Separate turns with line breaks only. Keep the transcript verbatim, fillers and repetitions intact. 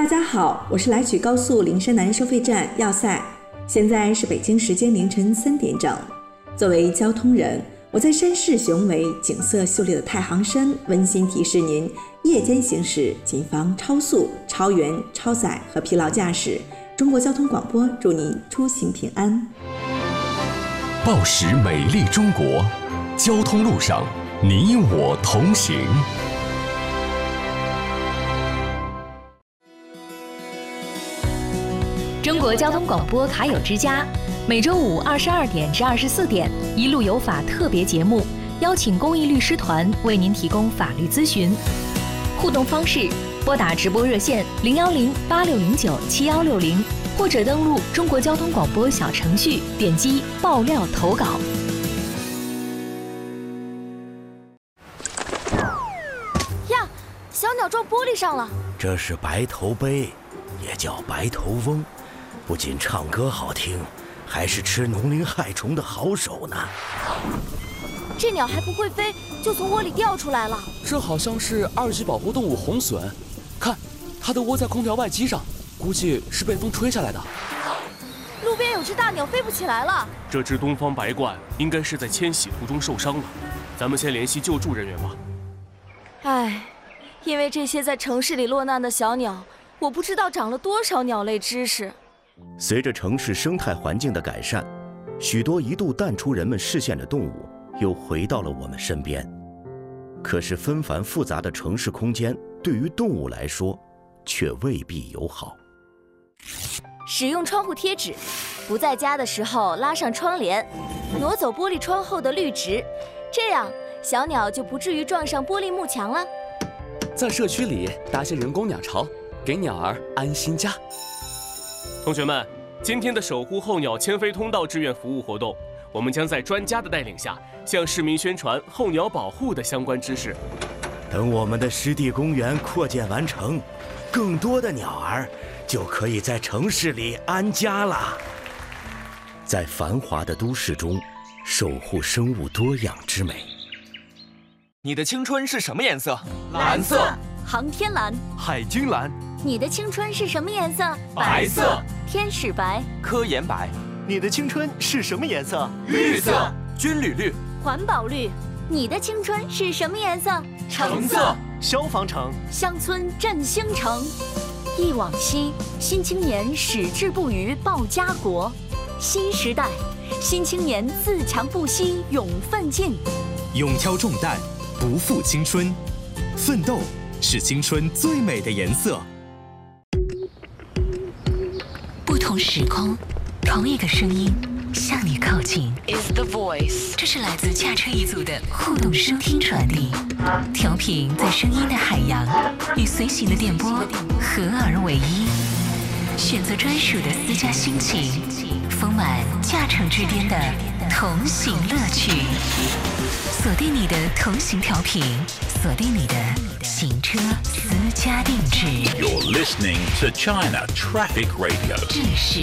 家好，我是来取高速灵山南收费站要塞，现在是北京时间凌晨三点整。作为交通人，我在山势雄伟、景色秀丽的太行山温馨提示您：夜间行驶谨防超速、超员、超载和疲劳驾驶。中国交通广播祝您出行平安。
报时美丽中国，交通路上你我同行。
中国交通广播卡友之家，每周五二十二点至二十四点，一路有法特别节目，邀请公益律师团为您提供法律咨询。互动方式：拨打直播热线零幺零八六零九七幺六零，或者登录中国交通广播小程序，点击爆料投稿。
呀，小鸟撞玻璃上了。
这是白头鹎，也叫白头翁。不仅唱歌好听，还是吃农林害虫的好手呢。
这鸟还不会飞，就从窝里掉出来了。
这好像是二级保护动物红隼，看，它的窝在空调外机上，估计是被风吹下来的。
路边有只大鸟飞不起来了。
这只东方白鹳应该是在迁徙途中受伤了，咱们先联系救助人员吧。
唉，因为这些在城市里落难的小鸟，我不知道长了多少鸟类知识。
随着城市生态环境的改善，许多一度淡出人们视线的动物又回到了我们身边。可是纷繁复杂的城市空间对于动物来说却未必友好。
使用窗户贴纸，不在家的时候拉上窗帘，挪走玻璃窗后的绿植，这样小鸟就不至于撞上玻璃幕墙了。
在社区里搭些人工鸟巢，给鸟儿安心家。
同学们，今天的守护候鸟迁飞通道志愿服务活动，我们将在专家的带领下，向市民宣传候鸟保护的相关知识。
等我们的湿地公园扩建完成，更多的鸟儿就可以在城市里安家了。在繁华的都市中，守护生物多样之美。
你的青春是什么颜色？
蓝色。
航天蓝。
海军蓝。
你的青春是什么颜色？
白色。
天使白。
科研白。
你的青春是什么颜色？
绿色。军旅绿。
环保绿。你的青春是什么颜色？
橙色。
消防橙。
乡村振兴城。忆往昔，新青年矢志不渝报家国。新时代，新青年自强不息勇奋进。
勇挑重担，不负青春。奋斗是青春最美的颜色。
不同时空，同一个声音向你靠近。
Is the voice？
这是来自驾车一族的互动收听传递，调频在声音的海洋，与随行的电波合而为一。选择专属的私家心情，丰满驾乘之间的同行乐趣。锁定你的同行调频，锁定你的行车私家定制。
You're listening to China Traffic Radio。
这里是